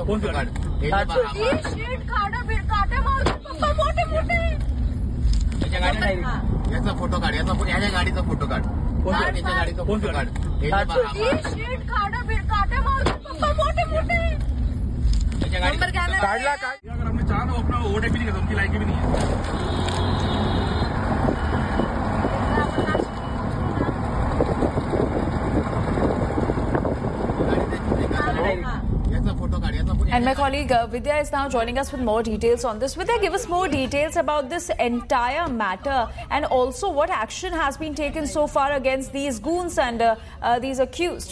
Photo काढ याचा photo काढ याच्या गाडीचा फोटो काढ याच्या गाडीचा फोटो काढ काढला काय अगर हमने चाहा तो अपना ओवरटेक भी नहीं करता, उनकी लायकी भी नहीं है। And my colleague Vidya is now joining us with more details on this. Vidya, give us more details about this entire matter and also what action has been taken so far against these goons and these accused.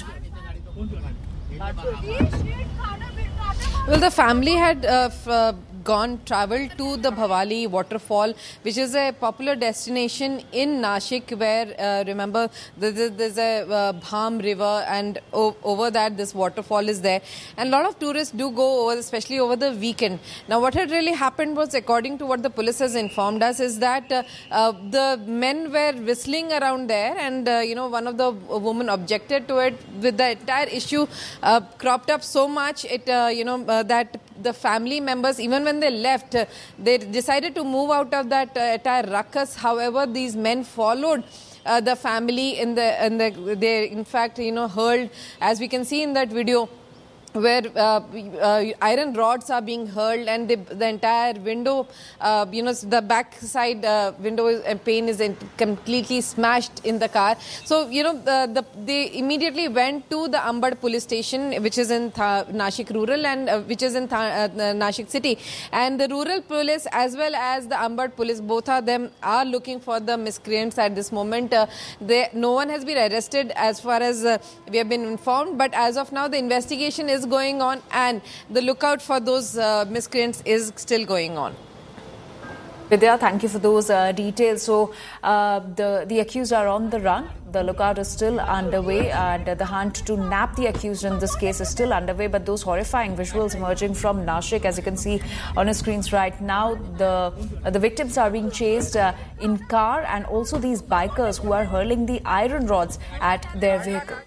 Well, the family had travelled to the Bhavali waterfall, which is a popular destination in Nashik where, remember, there's a Bham river and over that this waterfall is there. And a lot of tourists do go over, especially over the weekend. Now, what had really happened was, according to what the police has informed us, is that the men were whistling around there and, one of the women objected to it. With the entire issue cropped up so much, that the family members, even when they left, they decided to move out of that entire ruckus. However, these men followed the family they in fact hurled, as we can see in that video, where iron rods are being hurled and the entire window, the back side window pane is completely smashed in the car. So, they immediately went to the Ambad police station, which is in Nashik rural and which is in Nashik city. And the rural police as well as the Ambad police, both of them are looking for the miscreants at this moment. No one has been arrested as far as we have been informed, but as of now the investigation is going on and the lookout for those miscreants is still going on. Vidya, thank you for those details. So, the accused are on the run. The lookout is still underway and the hunt to nab the accused in this case is still underway. But those horrifying visuals emerging from Nashik, as you can see on your screens right now, the victims are being chased in car and also these bikers who are hurling the iron rods at their vehicle.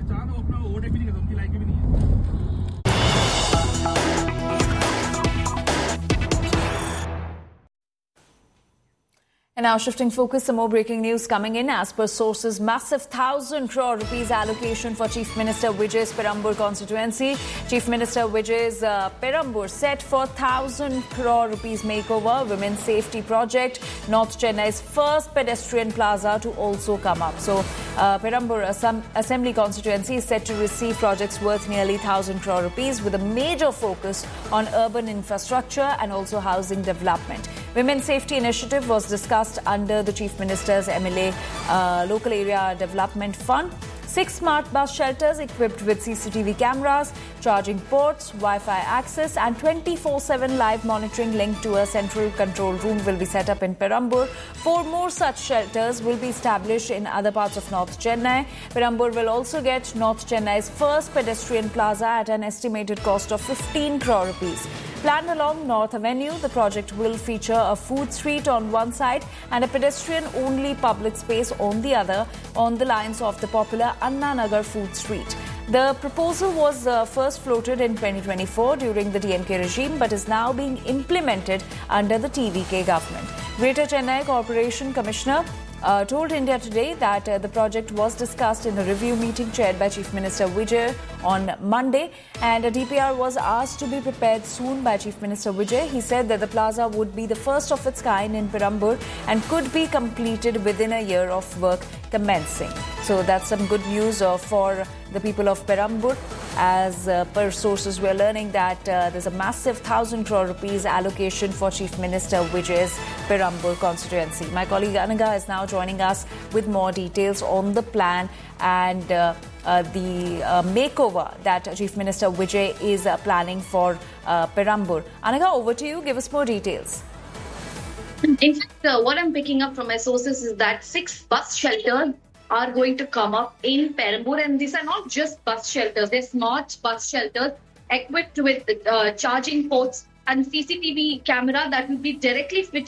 And now shifting focus, some more breaking news coming in. As per sources, massive 1,000 crore rupees allocation for Chief Minister Vijay's Perambur constituency. Chief Minister Vijay's Perambur set for 1,000 crore rupees makeover, women's safety project, North Chennai's first pedestrian plaza to also come up. So Perambur Assembly constituency is set to receive projects worth nearly 1,000 crore rupees with a major focus on urban infrastructure and also housing development. Women's Safety Initiative was discussed under the Chief Minister's MLA Local Area Development Fund. 6 smart bus shelters equipped with CCTV cameras, charging ports, Wi-Fi access and 24/7 live monitoring linked to a central control room will be set up in Perambur. 4 more such shelters will be established in other parts of North Chennai. Perambur will also get North Chennai's first pedestrian plaza at an estimated cost of 15 crore rupees. Planned along North Avenue, the project will feature a food street on one side and a pedestrian-only public space on the other, on the lines of the popular Anna Nagar Food Street. The proposal was first floated in 2024 during the DMK regime, but is now being implemented under the TVK government. Greater Chennai Corporation Commissioner told India Today that the project was discussed in a review meeting chaired by Chief Minister Vijay on Monday, and a DPR was asked to be prepared soon by Chief Minister Vijay. He said that the plaza would be the first of its kind in Perambur and could be completed within a year of work commencing. So that's some good news for the people of Perambur. As per sources, we're learning that there's a massive 1,000 crore rupees allocation for Chief Minister Vijay's Perambur constituency. My colleague Anaga is now joining us with more details on the plan and the makeover that Chief Minister Vijay is planning for Perambur. Anaga, over to you. Give us more details. In fact, what I'm picking up from my sources is that 6 bus shelters are going to come up in Perambur, and these are not just bus shelters. They're smart bus shelters equipped with charging ports and CCTV camera that will be directly fitted